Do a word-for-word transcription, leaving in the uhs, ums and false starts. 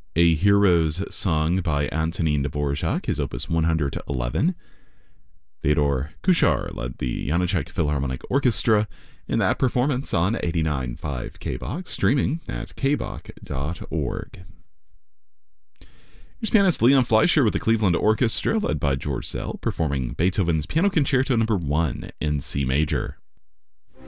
A Hero's Song by Antonin Dvorak is opus one hundred eleven. Fyodor Kuchar led the Janacek Philharmonic Orchestra in that performance on eighty-nine point five K B O K, streaming at k b o k dot org. Here's pianist Leon Fleischer with the Cleveland Orchestra, led by George Szell, performing Beethoven's Piano Concerto Number one in C major.